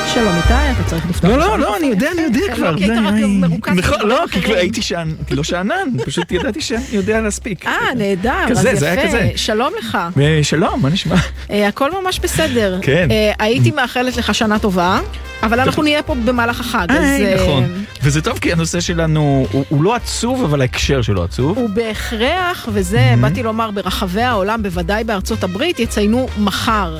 שלום איתי, אתה צריך לפתוח. לא, אני יודע כבר. כי אתה רק מרוכז. לא, כי הייתי לא שענן, פשוט ידעתי שאני יודע להספיק. נהדר, אז יפה. שלום לך. שלום, מה נשמע? הכל ממש בסדר. כן. הייתי מאחלת לך שנה טובה, אבל אנחנו נהיה פה במהלך החג. נכון. וזה טוב כי הנושא שלנו הוא לא עצוב, אבל ההקשר שלו עצוב. הוא בהכרח, וזה באתי לומר ברחבי העולם, בוודאי בארצות הברית, יציינו מחר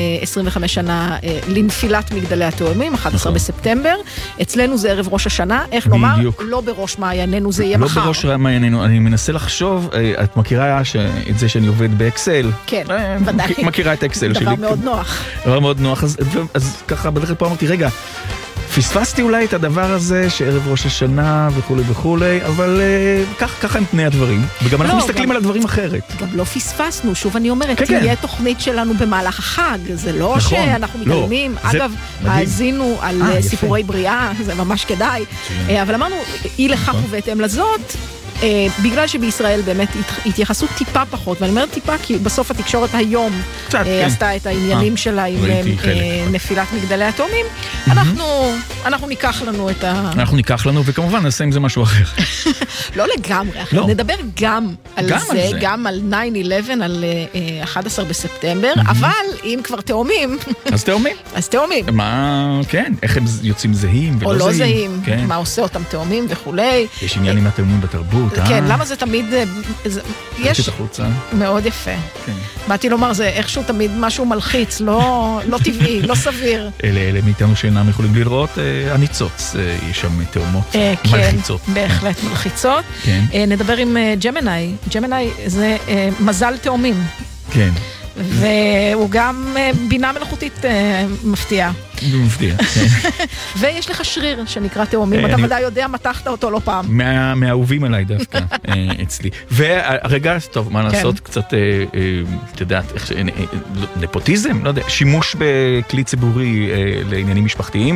25 שנה לנפילת מגדלי התאומים, 11 בספטמבר. אצלנו זה ערב ראש השנה, איך לומר? לא בראש מעייננו, זה יהיה מחר. לא בראש מעייננו, אני מנסה לחשוב, את מכירה את זה שאני עובד באקסל? כן, ודאי. מכירה את האקסל שלי. דבר מאוד נוח. דבר מאוד נוח, אז ככה בדרך פה אמרתי, רגע, פספסתי אולי את הדבר הזה שערב ראש השנה וכולי, אבל ככה הם פני הדברים, וגם אנחנו מסתכלים על הדברים אחרת. גם לא פספסנו, שוב אני אומרת, תהיה תוכנית שלנו במהלך החג, זה לא שאנחנו מתעלמים, אגב, האזינו על סיפורי בריאה, זה ממש כדאי, אבל אמרנו, אי לכך ובהתאם לזאת, בגלל שבישראל באמת התייחסות טיפה פחות, ואני אומרת טיפה כי בסוף התקשורת היום עשתה את העניינים שלה עם נפילת מגדלי התאומים, אנחנו ניקח לנו את אנחנו ניקח לנו, וכמובן נעשה עם זה משהו אחר. לא לגמרי, נדבר גם על זה, גם על 9/11, על 11 בספטמבר, אבל אם כבר תאומים... אז תאומים. מה, כן, איך הם יוצאים זהים ולא זהים. או לא זהים, מה עושה אותם תאומים וכולי. יש עניין עם התאומים בתרבות. כן, למה זה תמיד... יש... מאוד יפה. באתי לומר, זה איכשהו תמיד משהו מלחיץ, לא טבעי, לא סביר. אלה מאיתנו שאינם יכולים לראות, הניצוץ, יש שם תאומות מלחיצות. כן, בהחלט מלחיצות. נדבר עם ג'מיני. ג'מיני זה מזל תאומים. כן. והוא גם בינה מלאכותית מפתיעה. מפתיע, כן. ויש לך שריר שנקרא תאומים, אתה ודאי יודע, מתחת אותו לא פעם. מהאהובים עליי דווקא, אצלי. והרגע, טוב, מה לעשות? קצת, אתה יודעת, נפוטיזם, לא יודע, שימוש בכלי ציבורי לעניינים משפחתיים.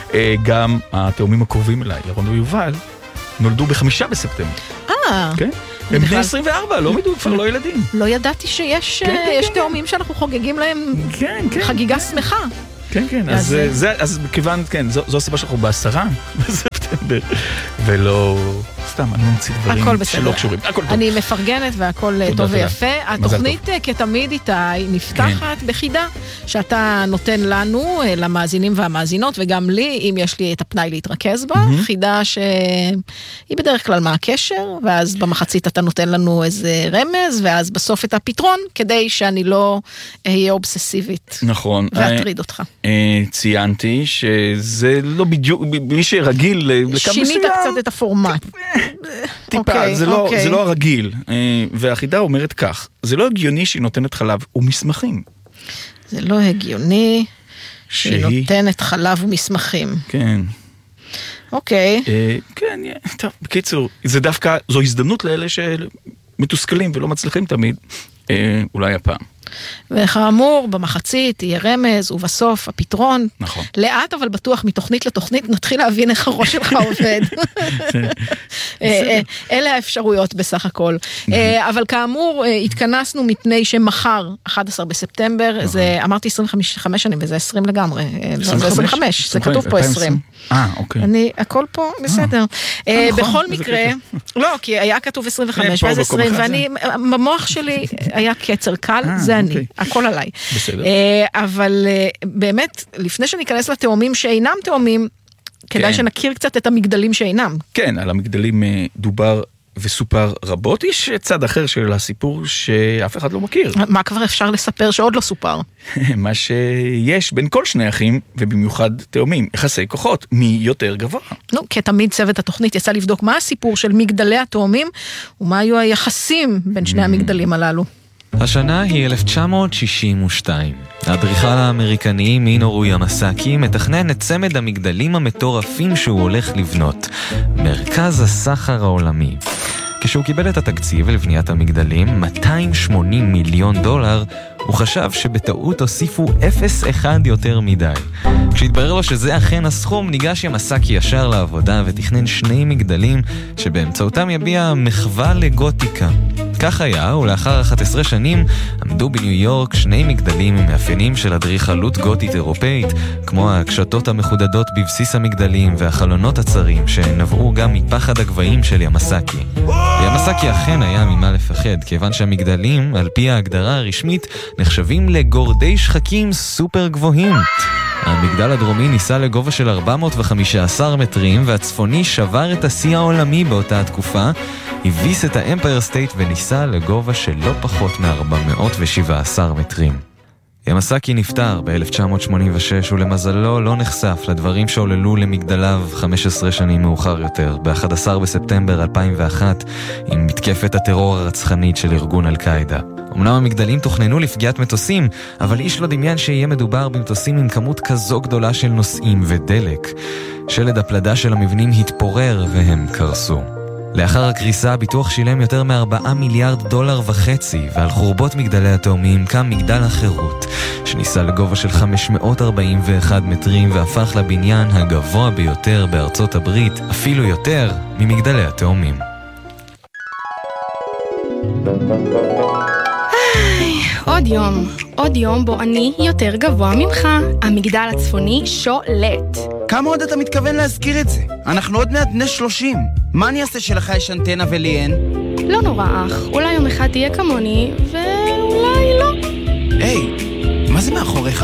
גם התאומים הקרובים אליי, ירון ויובל, נולדו ב5 בספטמבר. כן? הם בני 24, לא מדו, כבר לא ילדים. לא ידעתי שיש תאומים שאנחנו חוגגים להם חגיגה שמחה. כן, כן, אז כיוון, כן, זו הסיבה שאנחנו ב10 בספטמבר, ולא... סתם, אני ממציא דברים שלא קשורים. אני מפרגנת והכל טוב ויפה. התוכנית כתמיד איתי נפתחת בחידה שאתה נותן לנו, למאזינים והמאזינות, וגם לי, אם יש לי את הפנאי להתרכז בה, חידה שהיא בדרך כלל מה הקשר, ואז במחצית אתה נותן לנו איזה רמז, ואז בסוף את הפתרון, כדי שאני לא אהיה אובססיבית. נכון. ואטריד אותך. ציינתי שזה לא בדיוק, מי שרגיל... שינית קצת את הפורמט. טיפה, זה לא הרגיל. והחידה אומרת כך, זה לא הגיוני שהיא נותנת חלב ומסמכים. זה לא הגיוני שהיא נותנת חלב ומסמכים. כן. אוקיי. כן, טוב, בקיצור, זה דווקא, זו הזדמנות לאלה שמתוסכלים ולא מצליחים תמיד, אולי הפעם. וכאמור, במחצית יהיה רמז, ובסוף הפתרון. נכון. לאט אבל בטוח מתוכנית לתוכנית נתחיל להבין איך הראש שלך עובד. אלה האפשרויות בסך הכל. אבל כאמור, התכנסנו מפני שמחר, 11 בספטמבר, זה אמרתי 25 שנים, וזה 20 לגמרי. זה 25, זה כתוב פה 20. אוקיי. הכל פה בסדר. בכל מקרה, לא, כי היה כתוב 25, ואז 20, ואני, במוח שלי היה קצר קל, זה אני, הכל עליי. בסדר. אבל באמת, לפני שניכנס לתאומים שאינם תאומים, כדאי שנכיר קצת את המגדלים שאינם. כן, על המגדלים דובר וסופר רבות. יש צד אחר של הסיפור שאף אחד לא מכיר. מה כבר אפשר לספר שעוד לא סופר? מה שיש בין כל שני אחים, ובמיוחד תאומים, יחסי כוחות, מי יותר גבוה. נו, כתמיד צוות התוכנית יצא לבדוק מה הסיפור של מגדלי התאומים, ומה היו היחסים בין שני המגדלים הללו. השנה היא 1962. האדריכל האמריקני מינורו ימסאקי מתכנן את צמד המגדלים המטורפים שהוא הולך לבנות, מרכז הסחר העולמי. כשהוא קיבל את התקציב לבניית המגדלים, $280 מיליון, הוא חשב שבטעות הוסיפו 0.1 יותר מדי. כשהתברר לו שזה אכן הסכום, ניגש ימסאקי ישר לעבודה ותכנן 2 מגדלים שבאמצעותם יביע מחווה לגותיקה. כך היה, ולאחר 11 שנים עמדו בניו יורק שני מגדלים עם מאפיינים של אדריכלות גותית אירופאית, כמו הקשתות המחודדות בבסיס המגדלים והחלונות הצרים שנבעו גם מפחד הגבהים של ימסקי. ימסקי אכן היה ממה לפחד, כיוון שהמגדלים, על פי ההגדרה הרשמית, נחשבים לגורדי שחקים סופר גבוהים. המגדל הדרומי ניסה לגובה של 415 מטרים, והצפוני שבר את השיא העולמי באותה התקופה, הביס את האמפייר סטייט וניסה לגובה של לא פחות מ-417 מטרים. ימסקי נפטר ב-1986 ולמזלו לא נחשף לדברים שעוללו למגדליו 15 שנים מאוחר יותר, ב-11 בספטמבר 2001, עם מתקפת הטרור הרצחנית של ארגון אל-קאידה. אמנם המגדלים תוכננו לפגיעת מטוסים, אבל איש לא דמיין שיהיה מדובר במטוסים עם כמות כזו גדולה של נוסעים ודלק. שלד הפלדה של המבנים התפורר והם קרסו. לאחר הקריסה, הביטוח שילם יותר מ$4.5 מיליארד, ועל חורבות מגדלי התאומים קם מגדל החירות, שניסה לגובה של 541 מטרים והפך לבניין הגבוה ביותר בארצות הברית, אפילו יותר ממגדלי התאומים. עוד יום בו אני יותר גבוה ממך. המגדל הצפוני שולט. כמה עוד אתה מתכוון להזכיר את זה? אנחנו עוד מעט בני 30. מה אני אעשה שלך יש אנטנה ולי אין? לא נורא אח, אולי יום אחד תהיה כמוני ואולי לא. היי, מה זה מאחוריך?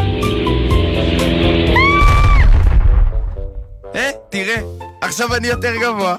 תראה, עכשיו אני יותר גבוה.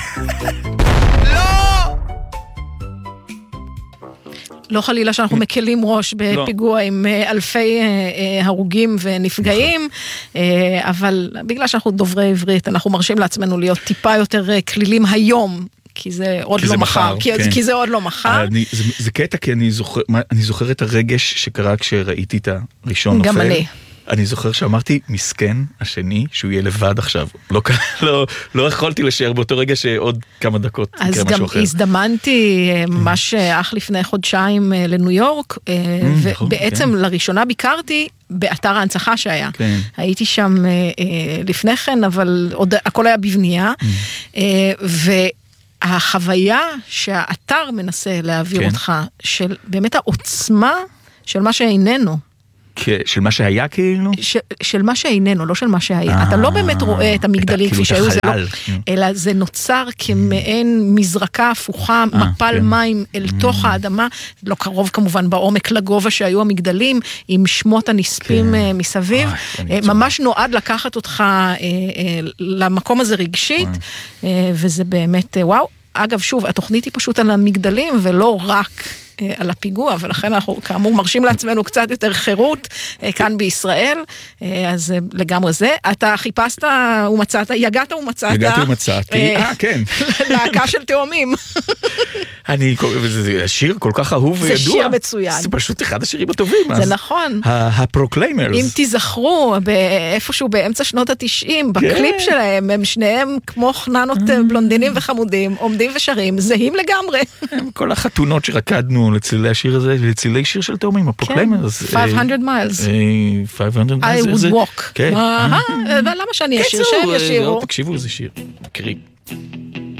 לא חלילה שאנחנו מקלים ראש בפיגוע עם אלפי הרוגים ונפגעים, אבל בגלל שאנחנו דוברי עברית, אנחנו מרשים לעצמנו להיות טיפה יותר כלילים היום, כי זה עוד לא מחר. כי זה עוד לא מחר. זה קטע, כי אני זוכר את הרגש שקרה כשראיתי את הראשון נופל. גם אני. אני זוכר שאמרתי, מסכן השני, שהוא יהיה לבד עכשיו. לא יכולתי לשער באותו רגע שעוד כמה דקות יקרה משהו אחר. אז גם הזדמנתי ממש אך לפני חודשיים לניו יורק, ובעצם לראשונה ביקרתי באתר ההנצחה שהיה. הייתי שם לפני כן, אבל הכל היה בבנייה, והחוויה שהאתר מנסה להעביר אותך, של באמת העוצמה של מה שאיננו, של מה שהיה כאילו? של מה שאיננו, לא של מה שהיה. אתה לא באמת רואה את המגדלים כפי שהיו, אלא זה נוצר כמעין מזרקה הפוכה, מפל מים אל תוך האדמה, לא קרוב כמובן בעומק לגובה שהיו המגדלים, עם שמות הנספים מסביב. ממש נועד לקחת אותך למקום הזה רגשית, וזה באמת וואו. אגב, שוב, התוכנית היא פשוט על המגדלים, ולא רק על הפיגוע, ולכן אנחנו כאמור מרשים לעצמנו קצת יותר חירות כאן בישראל, אז לגמרי זה. אתה חיפשת ומצאת, יגעת ומצאת. יגעתי ומצאתי, כן. להקה של תאומים. זה שיר כל כך אהוב וידוע. זה שיר מצוין. זה פשוט אחד השירים הטובים. זה נכון. הפרוקליימרס. אם תזכרו, איפשהו באמצע שנות ה-90, בקליפ שלהם, הם שניהם כמו חננות בלונדינים וחמודים, עומדים ושרים, זהים לגמרי. כל החתונות שרקדנו לצלילי השיר הזה, לצלילי שיר של תאומים, הפרוקליימרס. 500 miles. 500 miles. I would walk. למה שאני אשיר? שהם ישירו. תקשיבו, זה שיר. קריפ.